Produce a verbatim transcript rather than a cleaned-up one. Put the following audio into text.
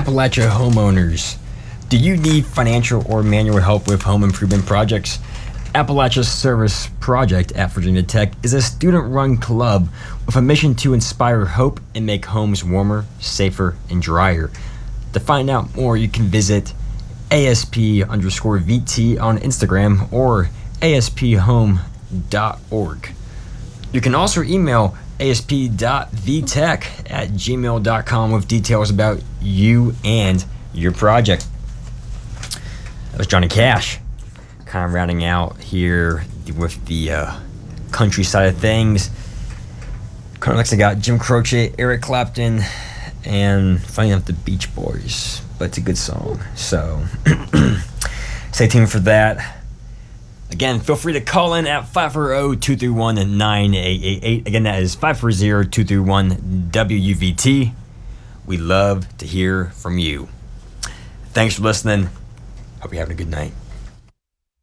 Appalachia homeowners. Do you need financial or manual help with home improvement projects? Appalachia Service Project at Virginia Tech is a student-run club with a mission to inspire hope and make homes warmer, safer, and drier. To find out more, you can visit ASP underscore VT on Instagram or A S P home dot org. You can also email asp.vtech at gmail dot com with details about you and your project. That was Johnny Cash, kind of rounding out here with the uh, country side of things. Kind of next I got Jim Croce, Eric Clapton, and funny enough, the Beach Boys. But it's a good song, so stay tuned for that. Again, feel free to call in at five four zero, two three one, nine eight eight eight. Again, that is five four zero, two three one, W V T. We love to hear from you. Thanks for listening. Hope you're having a good night.